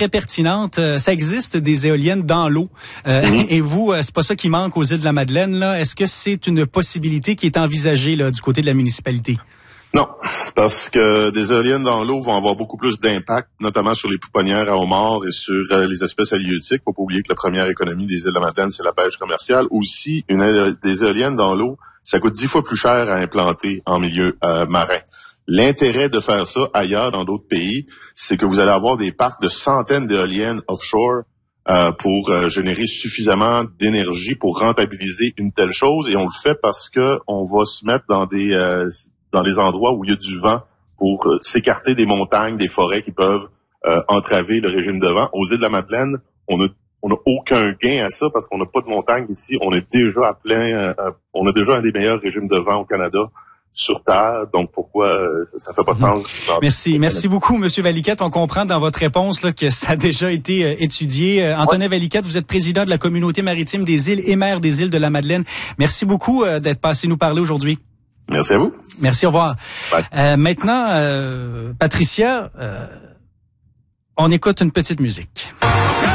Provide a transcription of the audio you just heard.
très pertinente. Ça existe des éoliennes dans l'eau. Et vous, c'est pas ça qui manque aux îles de la Madeleine, là. Est-ce que c'est une possibilité qui est envisagée là, du côté de la municipalité? Non, parce que des éoliennes dans l'eau vont avoir beaucoup plus d'impact, notamment sur les pouponnières à homards et sur les espèces halieutiques. Faut pas oublier que la première économie des îles de la Madeleine, c'est la pêche commerciale. Aussi, des éoliennes dans l'eau, ça coûte 10 fois plus cher à implanter en milieu marin. L'intérêt de faire ça ailleurs, dans d'autres pays, c'est que vous allez avoir des parcs de centaines d'éoliennes offshore pour générer suffisamment d'énergie pour rentabiliser une telle chose. Et on le fait parce que on va se mettre dans des endroits où il y a du vent pour s'écarter des montagnes, des forêts qui peuvent entraver le régime de vent. Aux îles de la Madeleine, on a aucun gain à ça parce qu'on n'a pas de montagne ici. On est déjà à plein, on a déjà un des meilleurs régimes de vent au Canada sur Terre. Donc pourquoi ça fait pas de sens? Merci beaucoup, Monsieur Valiquette. On comprend dans votre réponse là, que ça a déjà été étudié. Antonin Valiquette, vous êtes président de la communauté maritime des îles et maire des îles de la Madeleine. Merci beaucoup d'être passé nous parler aujourd'hui. Merci à vous. Merci, au revoir. Maintenant, Patricia, on écoute une petite musique.